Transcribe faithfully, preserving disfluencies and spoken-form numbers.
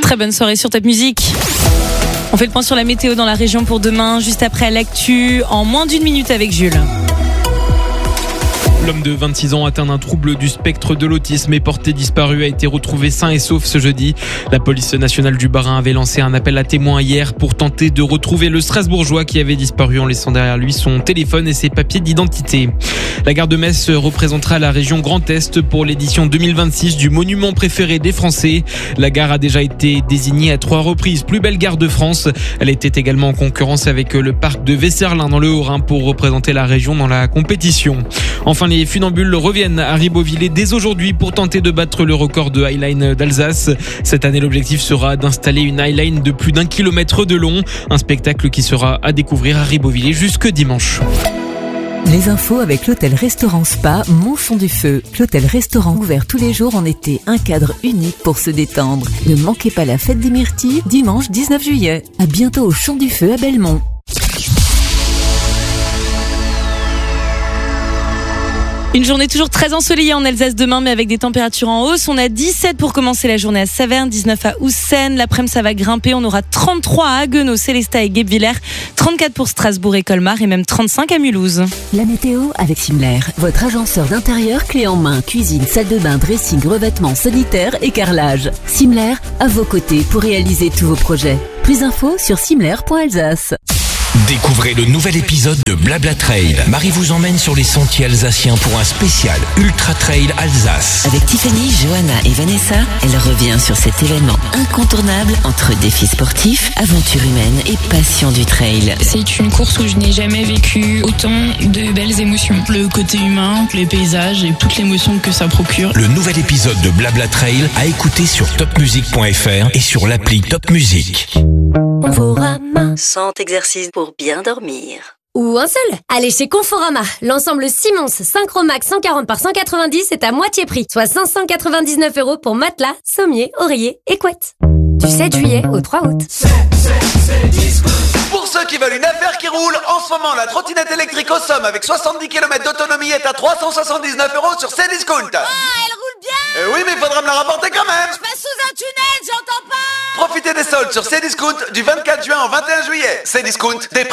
Très bonne soirée sur Top Music. On fait le point sur la météo dans la région pour demain, juste après l'actu, en moins d'une minute avec Jules. L'homme de vingt-six ans atteint d'un trouble du spectre de l'autisme et porté disparu a été retrouvé sain et sauf ce jeudi. La police nationale du Bas-Rhin avait lancé un appel à témoins hier pour tenter de retrouver le Strasbourgeois qui avait disparu en laissant derrière lui son téléphone et ses papiers d'identité. La gare de Metz représentera la région Grand Est pour l'édition deux mille vingt-six du monument préféré des Français. La gare a déjà été désignée à trois reprises plus belle gare de France. Elle était également en concurrence avec le parc de Vesserlin dans le Haut-Rhin pour représenter la région dans la compétition. Enfin, les funambules reviennent à Ribeauvillé dès aujourd'hui pour tenter de battre le record de highline d'Alsace. Cette année, l'objectif sera d'installer une highline de plus d'un kilomètre de long. Un spectacle qui sera à découvrir à Ribeauvillé jusque dimanche. Les infos avec l'hôtel-restaurant Spa Montchon du Feu. L'hôtel-restaurant ouvert tous les jours en été, un cadre unique pour se détendre. Ne manquez pas la fête des Myrtilles, dimanche dix-neuf juillet. À bientôt au Champ du Feu à Belmont. Une journée toujours très ensoleillée en Alsace demain, mais avec des températures en hausse. On a dix-sept pour commencer la journée à Saverne, dix-neuf à Houssen. L'après-midi, ça va grimper. On aura trente-trois à Haguenau, Célestat et Guebwiller, trente-quatre pour Strasbourg et Colmar et même trente-cinq à Mulhouse. La météo avec Simler, votre agenceur d'intérieur clé en main, cuisine, salle de bain, dressing, revêtements, sanitaire et carrelage. Simler, à vos côtés pour réaliser tous vos projets. Plus d'infos sur simler point alsace. Découvrez le nouvel épisode de Blabla Trail. Marie vous emmène sur les sentiers alsaciens pour un spécial Ultra Trail Alsace. Avec Tiffany, Johanna et Vanessa, elle revient sur cet événement incontournable entre défis sportifs, aventures humaines et passion du trail. C'est une course où je n'ai jamais vécu autant de belles émotions. Le côté humain, les paysages et toute l'émotion que ça procure. Le nouvel épisode de Blabla Trail à écouter sur top music point f r et sur l'appli Top Music. Conforama, cent exercices pour bien dormir. Ou un seul. Allez chez Conforama. L'ensemble Simons Synchromax cent quarante par cent quatre-vingt-dix est à moitié prix, soit cinq cent quatre-vingt-dix-neuf euros pour matelas, sommier, oreiller et couette. Du sept juillet au trois août. Pour ceux qui veulent une affaire qui roule, en ce moment la trottinette électrique au somme avec soixante-dix kilomètres d'autonomie est à trois cent soixante-dix-neuf euros sur Cdiscount. Ah, elle roule bien. Euh, oui, mais il faudra me la rapporter quand même. Je passe sous un tunnel, j'entends pas. Profitez des soldes sur Cdiscount du vingt-quatre juin au vingt et un juillet. Cdiscount, des